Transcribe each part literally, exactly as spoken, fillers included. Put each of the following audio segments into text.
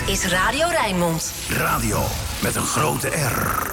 is Radio Rijnmond. Radio met een grote R.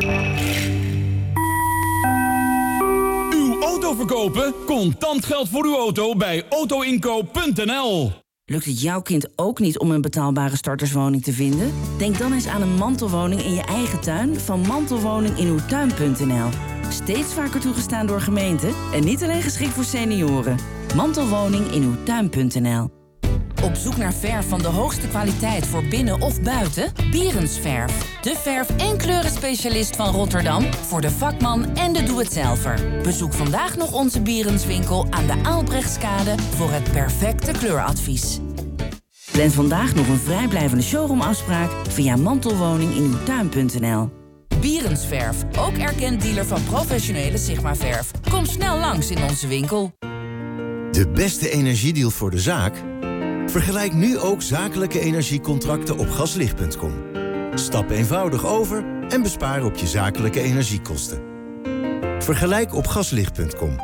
Uw auto verkopen? Contant geld voor uw auto bij autoinkoop punt n l. Lukt het jouw kind ook niet om een betaalbare starterswoning te vinden? Denk dan eens aan een mantelwoning in je eigen tuin van mantelwoning in uw tuin punt n l. Steeds vaker toegestaan door gemeenten en niet alleen geschikt voor senioren. Mantelwoning in uw tuin punt n l. Op zoek naar verf van de hoogste kwaliteit voor binnen of buiten? Bierensverf. De verf- en kleurenspecialist van Rotterdam voor de vakman en de doe-het-zelver. Bezoek vandaag nog onze Bierenswinkel aan de Aalbrechtskade voor het perfecte kleuradvies. Plan vandaag nog een vrijblijvende showroomafspraak via mantelwoning in uw tuin punt n l. Bierensverf, ook erkend dealer van professionele Sigma-verf. Kom snel langs in onze winkel. De beste energiedeal voor de zaak? Vergelijk nu ook zakelijke energiecontracten op gaslicht punt com. Stap eenvoudig over en bespaar op je zakelijke energiekosten. Vergelijk op gaslicht punt com.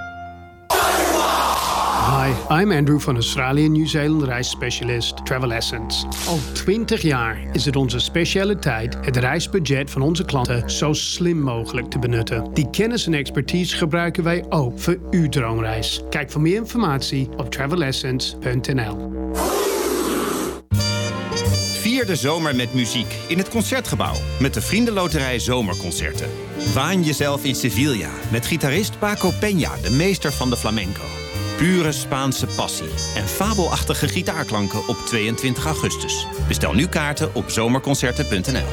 Hi, I'm Andrew van Australië Nieuw-Zeeland reisspecialist Travel Essence. Al twintig jaar is het onze specialiteit het reisbudget van onze klanten zo slim mogelijk te benutten. Die kennis en expertise gebruiken wij ook voor uw droomreis. Kijk voor meer informatie op travel essence punt n l. Vier de zomer met muziek in het Concertgebouw met de Vriendenloterij Zomerconcerten. Waan jezelf in Sevilla met gitarist Paco Peña, de meester van de flamenco. Pure Spaanse passie en fabelachtige gitaarklanken op tweeëntwintig augustus. Bestel nu kaarten op zomerconcerten punt n l.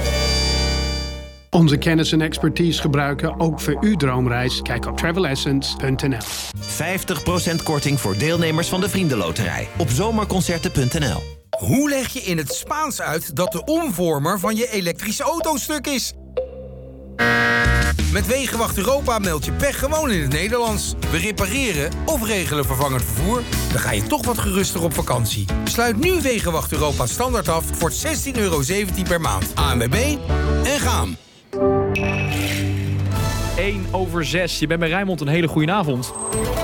Onze kennis en expertise gebruiken ook voor uw droomreis. Kijk op travel essence punt n l. vijftig procent korting voor deelnemers van de Vriendenloterij op zomerconcerten punt n l. Hoe leg je in het Spaans uit dat de omvormer van je elektrische auto stuk is? Met Wegenwacht Europa meld je pech gewoon in het Nederlands. We repareren of regelen vervangend vervoer. Dan ga je toch wat geruster op vakantie. Sluit nu Wegenwacht Europa standaard af voor zestien euro zeventien per maand. A N W B en gaan. één over zes. Je bent bij Rijnmond, een hele goede avond.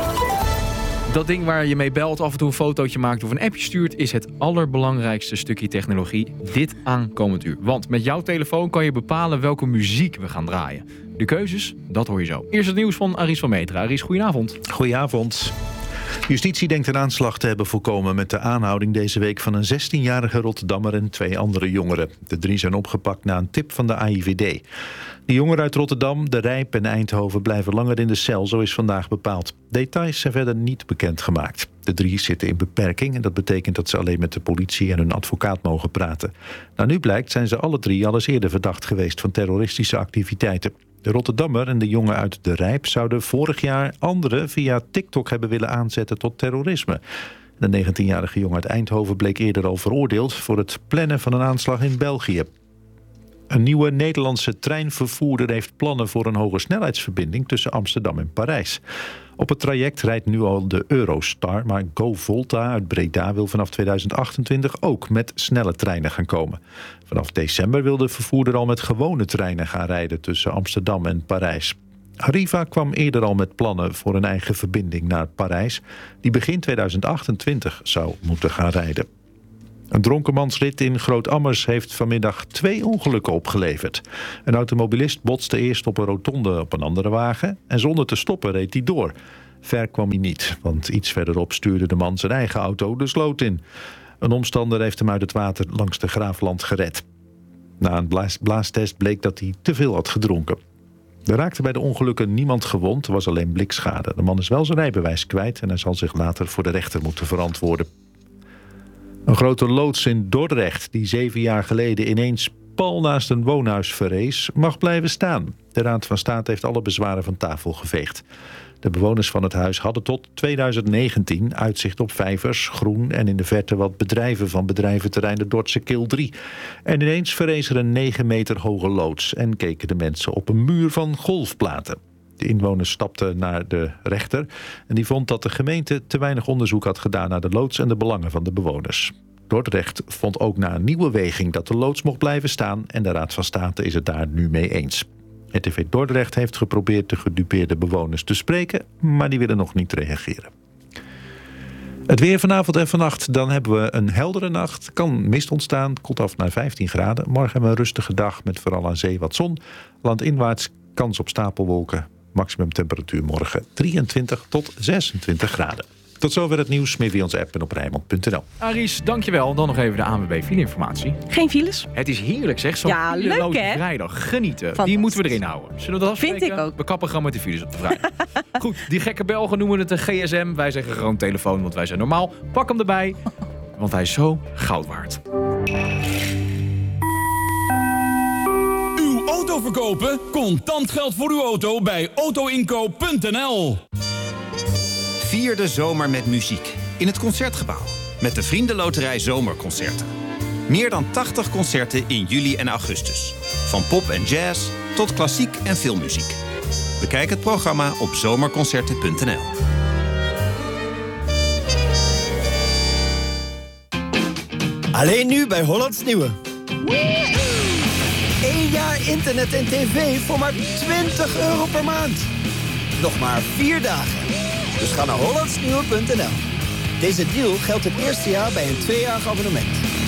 Dat ding waar je mee belt, af en toe een fotootje maakt of een appje stuurt, is het allerbelangrijkste stukje technologie dit aankomend uur. Want met jouw telefoon kan je bepalen welke muziek we gaan draaien. De keuzes, dat hoor je zo. Eerst het nieuws van Aries van Metra. Aries, goedenavond. Goedenavond. Justitie denkt een aanslag te hebben voorkomen met de aanhouding deze week van een zestienjarige Rotterdammer en twee andere jongeren. De drie zijn opgepakt na een tip van de A I V D. De jongeren uit Rotterdam, De Rijp en Eindhoven blijven langer in de cel, zo is vandaag bepaald. Details zijn verder niet bekendgemaakt. De drie zitten in beperking en dat betekent dat ze alleen met de politie en hun advocaat mogen praten. Nou, nu blijkt zijn ze alle drie al eens eerder verdacht geweest van terroristische activiteiten. De Rotterdammer en de jongen uit De Rijp zouden vorig jaar anderen via TikTok hebben willen aanzetten tot terrorisme. De negentienjarige jongen uit Eindhoven bleek eerder al veroordeeld voor het plannen van een aanslag in België. Een nieuwe Nederlandse treinvervoerder heeft plannen voor een hogesnelheidsverbinding tussen Amsterdam en Parijs. Op het traject rijdt nu al de Eurostar, maar GoVolta uit Breda wil vanaf tweeduizend achtentwintig ook met snelle treinen gaan komen. Vanaf december wil de vervoerder al met gewone treinen gaan rijden tussen Amsterdam en Parijs. Arriva kwam eerder al met plannen voor een eigen verbinding naar Parijs, die begin tweeduizend achtentwintig zou moeten gaan rijden. Een dronkenmansrit in Groot-Ammers heeft vanmiddag twee ongelukken opgeleverd. Een automobilist botste eerst op een rotonde op een andere wagen en zonder te stoppen reed hij door. Ver kwam hij niet, want iets verderop stuurde de man zijn eigen auto de sloot in. Een omstander heeft hem uit het water langs de Graafland gered. Na een blaas- blaastest bleek dat hij te veel had gedronken. Er raakte bij de ongelukken niemand gewond, er was alleen blikschade. De man is wel zijn rijbewijs kwijt en hij zal zich later voor de rechter moeten verantwoorden. Een grote loods in Dordrecht, die zeven jaar geleden ineens pal naast een woonhuis verrees, mag blijven staan. De Raad van State heeft alle bezwaren van tafel geveegd. De bewoners van het huis hadden tot tweeduizend negentien uitzicht op vijvers, groen en in de verte wat bedrijven van bedrijventerrein de Dordtse Kil drie. En ineens verrees er een negen meter hoge loods en keken de mensen op een muur van golfplaten. De inwoners stapten naar de rechter en die vond dat de gemeente te weinig onderzoek had gedaan naar de loods en de belangen van de bewoners. Dordrecht vond ook na een nieuwe weging dat de loods mocht blijven staan en de Raad van State is het daar nu mee eens. R T V Dordrecht heeft geprobeerd de gedupeerde bewoners te spreken, maar die willen nog niet reageren. Het weer vanavond en vannacht, dan hebben we een heldere nacht. Kan mist ontstaan, koelt af naar vijftien graden. Morgen hebben we een rustige dag met vooral aan zee wat zon. Landinwaarts kans op stapelwolken. Maximum temperatuur morgen drieëntwintig tot zesentwintig graden. Tot zover het nieuws, meer via onze app en op Rijnmond punt n l. Aries, dankjewel. Dan nog even de A N W B fileinformatie. Geen files? Het is heerlijk zeg, zo'n ja, leuk hè? vrijdag. Genieten. Die moeten we erin houden. Zullen we dat afspreken? Vind ik ook. We kappen gewoon met de files op de vrijdag. Goed, die gekke Belgen noemen het een G S M. Wij zeggen gewoon telefoon, want wij zijn normaal. Pak hem erbij, want hij is zo goud waard. Uw auto verkopen? Contant geld voor uw auto bij auto inkoop punt n l. Vier de zomer met muziek in het Concertgebouw. Met de Vriendenloterij Zomerconcerten. Meer dan tachtig concerten in juli en augustus. Van pop en jazz tot klassiek en filmmuziek. Bekijk het programma op zomerconcerten punt n l. Alleen nu bij Hollands Nieuwe. Eén jaar internet en tv voor maar twintig euro per maand. Nog maar vier dagen. Dus ga naar hollands nieuwe punt n l. Deze deal geldt het eerste jaar bij een tweejarig abonnement.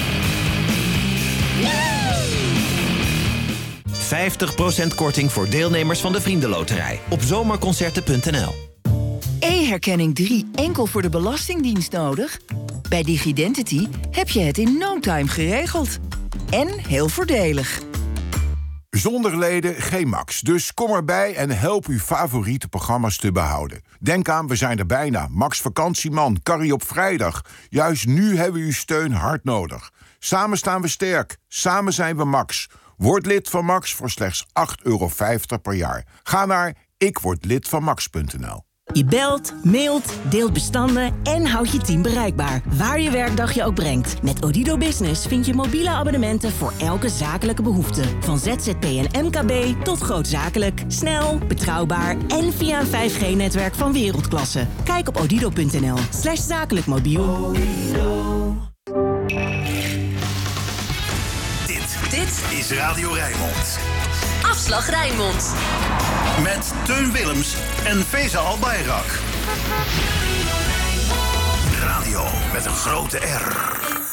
vijftig procent korting voor deelnemers van de Vriendenloterij op zomerconcerten punt n l. E-herkenning drie enkel voor de Belastingdienst nodig? Bij DigiDentity heb je het in no time geregeld. En heel voordelig. Zonder leden geen Max. Dus kom erbij en help uw favoriete programma's te behouden. Denk aan, we zijn er bijna. Max Vakantieman, Carrie op vrijdag. Juist nu hebben we uw steun hard nodig. Samen staan we sterk. Samen zijn we Max. Word lid van Max voor slechts acht euro vijftig per jaar. Ga naar ik word lid van max punt n l. Je belt, mailt, deelt bestanden en houdt je team bereikbaar. Waar je werkdag je ook brengt. Met Odido Business vind je mobiele abonnementen voor elke zakelijke behoefte. Van Z Z P en M K B tot grootzakelijk. Snel, betrouwbaar en via een vijf G netwerk van wereldklasse. Kijk op odido punt n l slash zakelijk mobiel. Dit, Dit is Radio Rijnmond. Afslag Rijnmond. Met Teun Willems en Feza Albayrak. Radio met een grote R.